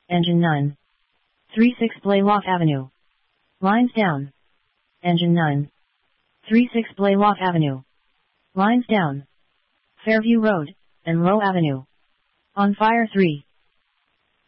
Engine 9. 36 Blaylock Avenue. Lines down. Engine 9. 36 Blaylock Avenue. Lines down. Fairview Road, and Low Avenue. On fire 3.